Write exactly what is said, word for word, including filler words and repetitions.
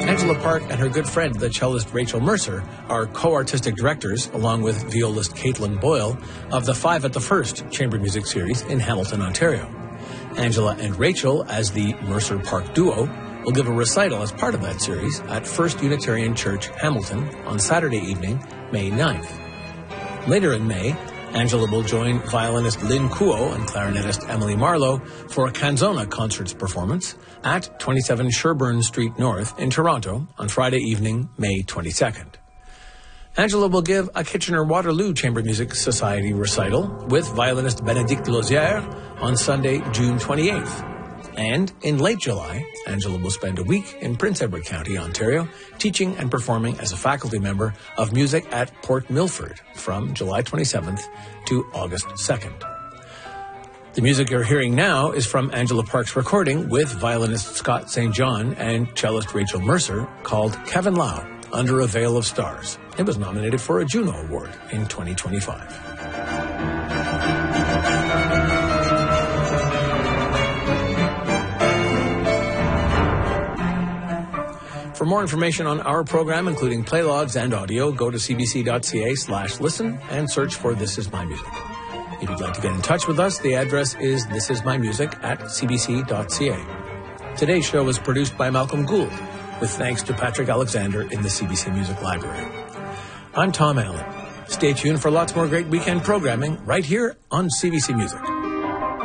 Angela Park and her good friend, the cellist Rachel Mercer, are co-artistic directors, along with violist Caitlin Boyle, of the Five at the First chamber music series in Hamilton, Ontario. Angela and Rachel, as the Mercer Park duo, will give a recital as part of that series at First Unitarian Church, Hamilton, on Saturday evening, May ninth. Later in May, Angela will join violinist Lynn Kuo and clarinetist Emily Marlowe for a Canzona concerts performance at twenty-seven Sherbourne Street North in Toronto on Friday evening, May twenty-second. Angela will give a Kitchener-Waterloo Chamber Music Society recital with violinist Bénédicte Lausière on Sunday, June twenty-eighth. And in late July, Angela will spend a week in Prince Edward County, Ontario, teaching and performing as a faculty member of music at Port Milford from July twenty-seventh to August second. The music you're hearing now is from Angela Park's recording with violinist Scott Saint John and cellist Rachel Mercer called Kevin Lau, Under a Veil of Stars. It was nominated for a Juno Award in twenty twenty-five. For more information on our program, including playlogs and audio, go to cbc.ca slash listen and search for This Is My Music. If you'd like to get in touch with us, the address is thisismymusic at cbc.ca. Today's show was produced by Malcolm Gould, with thanks to Patrick Alexander in the C B C Music Library. I'm Tom Allen. Stay tuned for lots more great weekend programming right here on C B C Music.